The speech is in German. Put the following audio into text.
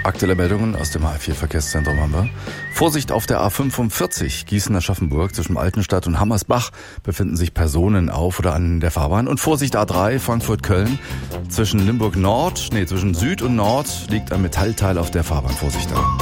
Aktuelle Meldungen aus dem A4-Verkehrszentrum haben wir. Vorsicht auf der A45 Gießen-Aschaffenburg zwischen Altenstadt und Hammersbach befinden sich Personen auf oder an der Fahrbahn. Und Vorsicht A3 Frankfurt-Köln zwischen Limburg Nord, zwischen Süd und Nord liegt ein Metallteil auf der Fahrbahn. Vorsicht da.